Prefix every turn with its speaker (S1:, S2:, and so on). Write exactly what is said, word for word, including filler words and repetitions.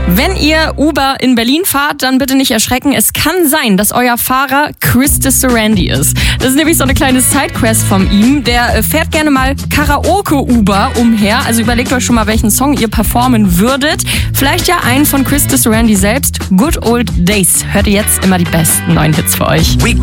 S1: Wenn ihr Uber in Berlin fahrt, dann bitte nicht erschrecken. Es kann sein, dass euer Fahrer Chris Sarandon ist. Das ist nämlich so eine kleine Sidequest von ihm. Der fährt gerne mal Karaoke-Uber umher. Also überlegt euch schon mal, welchen Song ihr performen würdet. Vielleicht ja einen von Chris Sarandon selbst. Good Old Days. Hört ihr jetzt immer die besten neuen Hits für euch.
S2: We